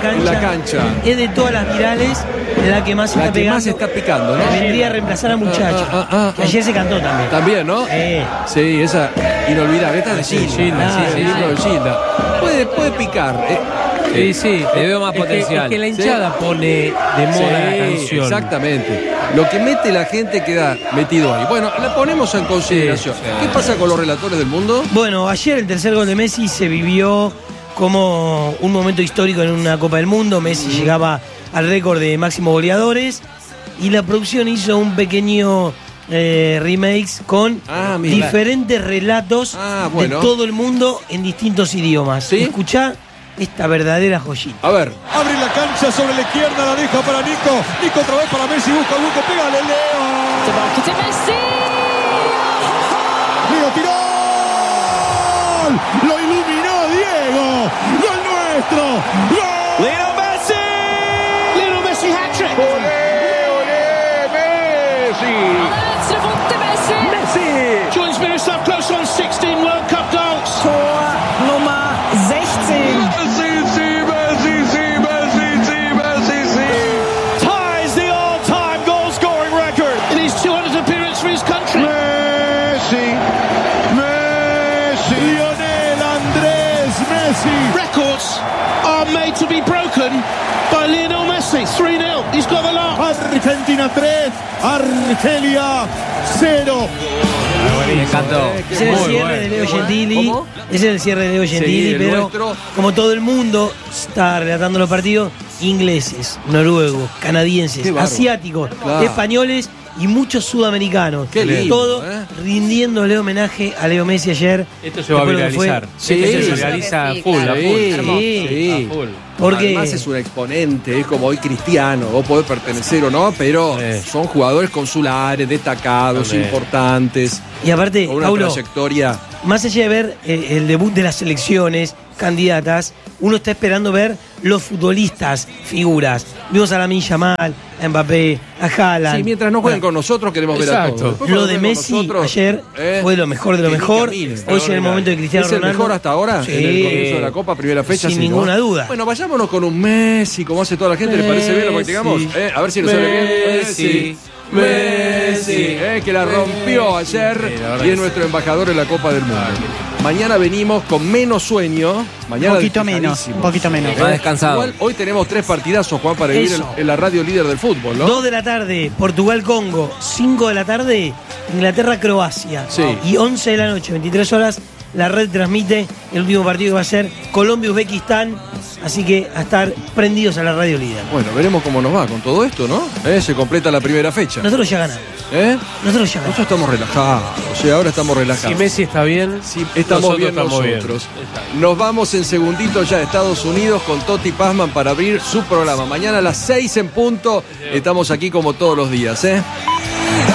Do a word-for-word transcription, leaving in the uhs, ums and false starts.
cancha. En la cancha. Es de todas las virales, de la que más se La está que pegando. más está picando, ¿no? Vendría a reemplazar a Muchacho. Ah, ah, ah, que ah. ayer se cantó también. También, ¿no? Eh. Sí, esa inolvidable. Esta es de Sí, Gilda. Gilda, Ah, sí, el sí, himno sí. de Gilda. Puede, puede picar. eh. Sí, sí, le veo más Es que, potencial. es que la hinchada pone de moda la Sí, canción. exactamente. Lo que mete la gente queda metido ahí. Bueno, la ponemos en consideración. Sí, sí. ¿Qué pasa con los relatores del mundo? Bueno, ayer el tercer gol de Messi se vivió como un momento histórico en una Copa del Mundo. Messi llegaba al récord de máximos goleadores y la producción hizo un pequeño eh, remakes con Ah, mira. diferentes relatos Ah, bueno. de todo el mundo en distintos idiomas. ¿Sí? Escuchá esta verdadera joyita. A ver. Abre la cancha sobre la izquierda, la deja para Nico. Nico otra vez para Messi, busca, busca, pégale, Leo. Leo tiró. Lo iluminó Diego. Gol nuestro. Gol. Lionel Messi! Lionel Messi hat-trick! Messi! Joins Miroslav Klose on sixteen World Cup goals. Tor Nummer sechzehn. Ties the all-time goal-scoring record in his two hundredth appearance for his country. Messi. Messi. Lionel Andrés Messi. Records are made to be broken by Lionel Messi. three nil. He's got the laugh. Argentina tres, Argelia cero. Me encantó. Ese es el Muy cierre bueno. de Leo ¿Cómo? Gentili. ¿Cómo? Ese es el cierre de Leo Gentili, el pero nuestro. como todo el mundo está relatando los partidos, ingleses, noruegos, canadienses, Qué bárbaro. asiáticos, Claro. españoles y muchos sudamericanos. Qué lindo, Todo ¿eh? rindiéndole homenaje a Leo Messi ayer. Esto se va a Después de lo que fue. viralizar. Sí, Esto se sí, viraliza sí, a full, a claro. full. Sí, Hermoso. sí. A full. Porque Además es un exponente, es como hoy cristiano, vos podés pertenecer o no, pero Sí. son jugadores consulares, destacados, También. importantes, y aparte, con una Paulo, trayectoria. más allá de ver eh, el debut de las selecciones candidatas, uno está esperando ver los futbolistas, figuras. Vimos a Lamine Yamal, a Mbappé, a Haaland. Sí, mientras no jueguen con nosotros queremos ver a Exacto. todos. Después Lo cuando de jueguen con Messi nosotros, ayer eh, fue lo mejor de lo que ni mejor. caminen. Hoy es el momento de Cristiano ¿Es el Ronaldo. mejor hasta ahora? Sí. En el comienzo de la Copa, primera fecha. Sin sí, ¿no? ninguna duda. Bueno, vayámonos con un Messi, como hace toda la gente. ¿Le parece bien? Lo practicamos. Messi. Eh, a ver si nos sale bien. Messi. Messi. Eh, que la rompió ayer Sí, la verdad y es que nuestro embajador en la Copa del Mundo. Mañana venimos con menos sueño. Mañana Un poquito menos, despejadísimo. un poquito menos. Más descansado. Igual hoy tenemos tres partidazos, Juan, para vivir en, Eso. en la radio líder del fútbol, ¿no? Dos de la tarde, Portugal-Congo. Cinco de la tarde, Inglaterra-Croacia. Sí. Y once de la noche, veintitrés horas, la red transmite el último partido que va a ser Colombia-Uzbekistán. Así que a estar prendidos a la radio líder. Bueno, veremos cómo nos va con todo esto, ¿no? Eh, se completa la primera fecha. Nosotros ya ganamos. ¿Eh? Nosotros ya ganamos. Nosotros estamos relajados, o sea, ahora estamos Si relajados. Messi está bien, Sí, estamos nosotros bien estamos bien. nosotros. Nos vamos en segundito ya a Estados Unidos con Toti Pazman para abrir su programa. Mañana a las seis en punto estamos aquí como todos los días, ¿eh?